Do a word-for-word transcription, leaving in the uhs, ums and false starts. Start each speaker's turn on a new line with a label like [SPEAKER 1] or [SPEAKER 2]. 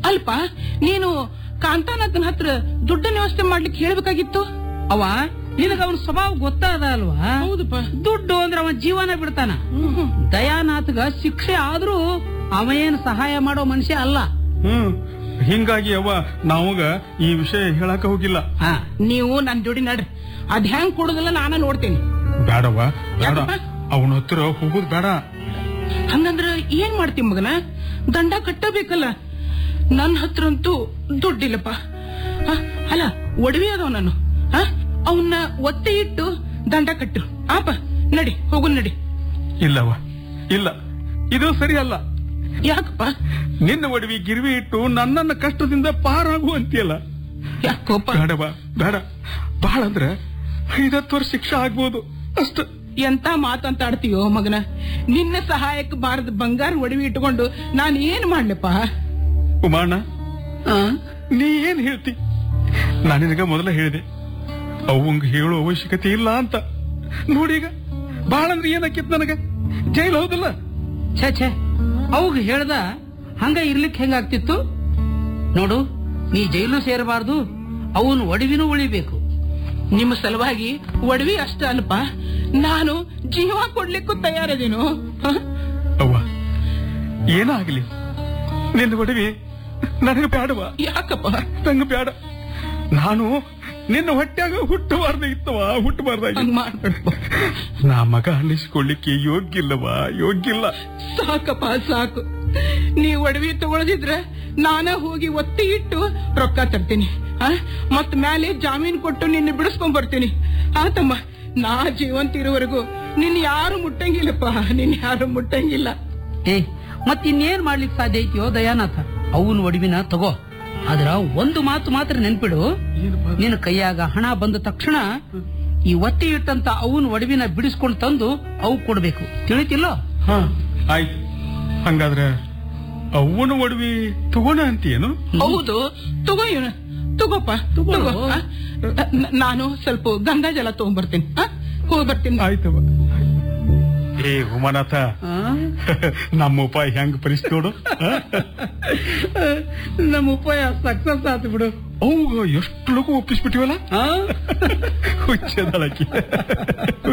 [SPEAKER 1] ಅಲ್ಪ ನೀನು ಕಾಂತಾನಾಥನ ಹತ್ರ ದುಡ್ಡನ್ನ ವ್ಯವಸ್ಥೆ ಮಾಡ್ಲಿಕ್ಕೆ ಹೇಳ್ಬೇಕಾಗಿತ್ತು.
[SPEAKER 2] ಅವ ನಿನಗ ಅವನ ಸ್ವಭಾವ ಗೊತ್ತಾದ ಅಲ್ವಾ?
[SPEAKER 1] ಹೌದಪ್ಪ.
[SPEAKER 2] ದುಡ್ಡು ಅಂದ್ರೆ ಅವನ ಜೀವನ ಬಿಡ್ತಾನ. ದಯಾನಾಥ್ಗ ಶಿಕ್ಷೆ ಆದ್ರೂ ಅವ ಏನ್ ಸಹಾಯ ಮಾಡೋ ಮನುಷ್ಯ ಅಲ್ಲ.
[SPEAKER 3] ಹ್ಮ್ ಹಿಂಗಾಗಿ ಅವ್ವ ನಾವಾಗ ಈ ವಿಷಯ ಹೇಳಕ ಹೋಗಿಲ್ಲ.
[SPEAKER 2] ಹಾ,
[SPEAKER 1] ನೀವು ನನ್ ಜೋಡಿ ನಡ್ರಿ, ಅದ್ ಹೆಂಗ್ ಕೊಡುದಿಲ್ಲ ನಾನ ನೋಡ್ತೇನೆ.
[SPEAKER 3] ಬೇಡವ್ವ ಬೇಡ,
[SPEAKER 1] ಯಾಕಪ್ಪ?
[SPEAKER 3] ಅವನ ಹತ್ರ ಹೋಗುದ್ ಬೇಡ.
[SPEAKER 1] ಹಂಗಂದ್ರ ಏನ್ ಮಾಡ್ತಿ ಮಗನ? ದಂಡ ಕಟ್ಟಬೇಕಲ್ಲ. ನನ್ ಹತ್ರ ಅಂತೂ ದುಡ್ಡಿಲ್ಲಪ್ಪ. ಆ, ಅಲ್ಲ ಒಡವೆ ಅದಾವ ನಾನು. ಅವನ್ನ ಒತ್ತೆ ಇಟ್ಟು ದಂಡ ಕಟ್ಟು. ಆಪ ನಡಿ, ಹೋಗು ನಡಿ.
[SPEAKER 3] ಇಲ್ಲವ್ವ ಇಲ್ಲ, ಇದು ಸರಿ ಅಲ್ಲ.
[SPEAKER 1] ಯಾಕಪ್ಪ?
[SPEAKER 3] ನಿನ್ನ ಒಡವಿ ಗಿರ್ವಿ ಇಟ್ಟು ನನ್ನನ್ನ ಕಷ್ಟದಿಂದ ಪಾರಾಗು ಅಂತೀಯಲ್ಲ.
[SPEAKER 1] ಯಾಕೋಪ?
[SPEAKER 3] ಬೇಡವ್ವ ಬೇಡ, ಬಾಳ ಅಂದ್ರ ಐದತ್ತು ವರ್ಷ ಶಿಕ್ಷೆ ಆಗ್ಬೋದು ಅಷ್ಟ.
[SPEAKER 1] ಎಂತ ಮಾತಂತ ಆಡ್ತೀಯೋ ಮಗನ? ನಿನ್ನ ಸಹಾಯಕ್ಕೆ ಬಾರದ ಬಂಗಾರ ಒಡವಿ ಇಟ್ಕೊಂಡು ನಾನ್ ಏನ್ ಮಾಡ್ಲಪ್ಪ?
[SPEAKER 3] ಉಮಾಣ, ನೀ ಏನ್ ಹೇಳ್ತಿ? ನಾನು ನಿನಗ ಮೊದಲ ಹೇಳಿದೆ ಅವಂಗ ಹೇಳೋ ಅವಶ್ಯಕತೆ ಇಲ್ಲ ಅಂತ. ನೋಡೀಗ ಬಾಳ ಅಂದ್ರೆ ಏನಕ್ಕಿತ್ ನನಗ? ಜೈಲ್ ಹೌದಲ್ಲ?
[SPEAKER 2] ಛೇ ಛೇ, ಅವಾಗ ಹೇಳ್ದ ಹಂಗ ಇರ್ಲಿಕ್ಕೆ ಹೆಂಗಾಗ್ತಿತ್ತು ನೋಡು. ನೀ ಜೈಲು ಸೇರಬಾರ್ದು, ಅವನು ಒಡವಿನೂ ಉಳಿಬೇಕು.
[SPEAKER 1] ನಿಮ್ಮ ಸಲುವಾಗಿ ಒಡವಿ ಅಷ್ಟ ಅಲ್ಪ, ನಾನು ಜೀವ ಕೊಡ್ಲಿಕ್ಕೂ ತಯಾರದೇನು.
[SPEAKER 3] ಅವ್ವ ಏನಾಗ್ಲಿ, ನಿನ್ನ ಒಡವಿ ನನಗ ಬೇಡವಾ?
[SPEAKER 1] ಯಾಕಪ್ಪ?
[SPEAKER 3] ನಂಗ ಬೇಡ. ನಾನು ನಿನ್ನ ಹೊಟ್ಟ್ಯಾಗ ಹುಟ್ಟಬಾರ್ದ ಇತ್ತವ, ಹುಟ್ಟಬಾರ್ದಾಗಿ.
[SPEAKER 1] ಹಂಗ್ ಮಾಡ್ಬೇಡಪ್ಪ.
[SPEAKER 3] ನಾ ಮಗ ಅನ್ನಿಸ್ಕೊಳ್ಳಿಕ್ಕೆ ಯೋಗ್ಯ ಇಲ್ಲವಾ, ಯೋಗ್ಯ ಇಲ್ಲ.
[SPEAKER 1] ಸಾಕಪ್ಪ ಸಾಕು. ನೀ ಒಡವಿ ತಗೊಳದಿದ್ರೆ ನಾನ ಹೋಗಿ ಒತ್ತಿ ಇಟ್ಟು ರೊಕ್ಕ ತರ್ತೀನಿ. ಮತ್ ಮೇಲೆ ಜಾಮೀನ್ ಕೊಟ್ಟು ನಿನ್ನ ಬಿಡಿಸ್ಕೊಂಡ್ ಬರ್ತೀನಿ. ಆತಮ್ಮ, ನಾ ಜೀವಂತ ಇರೋವರೆಗೂ ನಿನ್ ಯಾರು ಮುಟ್ಟಂಗಿಲ್ಲಪ್ಪ, ನಿನ್ ಯಾರು ಮುಟ್ಟಂಗಿಲ್ಲ.
[SPEAKER 2] ಏ, ಮತ್ ಇನ್ನೇನ್ ಮಾಡ್ಲಿಕ್ಕೆ ಸಾಧ್ಯ ಐತಿಯೋ ದಯಾನಾಥ? ಅವನ್ ಒಡವಿನ ತಗೋ, ಆದ್ರ ಒಂದು ಮಾತು ಮಾತ್ರ ನೆನ್ಪಿಡು. ನಿನ್ನ ಕೈಯಾಗ ಹಣ ಬಂದ ತಕ್ಷಣ ಈ ಒತ್ತಿ ಇಟ್ಟಂತ ಅವನ್ ಒಡವಿನ ಬಿಡಿಸ್ಕೊಂಡು ತಂದು ಅವು ಕೊಡ್ಬೇಕು, ತಿಳಿತಿಲ್ಲೋ?
[SPEAKER 3] ಹ ಆಯ್ತು. ಹಂಗಾದ್ರೆ ಅವನ ಒಡವಿ ತಗೋಣ ಅಂತೀಯೇನು?
[SPEAKER 1] ಹೌದು, ತಗೋ ಇವನ ತಗೋಪ್ಪ, ತಗೋ. ಆ, ನ- ನಾನು ಸ್ವಲ್ಪ ಗಂಗಾ ಜಲ ತಗೊಂಡ್ಬರ್ತೀನಿ. ಹೋಗಿ ಬರ್ತೀನಿ.
[SPEAKER 3] ಆಯ್ತವ. ಏ ಉಮಾನಾಥ, ನಮ್ಮ ಉಪಾಯ ಹೆಂಗ್ ಪರಿಸ್ಥಿತಿ ನೋಡು.
[SPEAKER 2] ನಮ್ಮ ಉಪಾಯ ಸಕ್ಸಸ್ ಆತು ಬಿಡು.
[SPEAKER 3] ಅವಾಗ ಎಷ್ಟು ಲೋಕ ಒಪ್ಪಿಸ್ಬಿಟ್ಟಿವಲ್ಲ.
[SPEAKER 2] ಆ
[SPEAKER 3] ಹುಚ್ಚದಳಕ್ಕೆ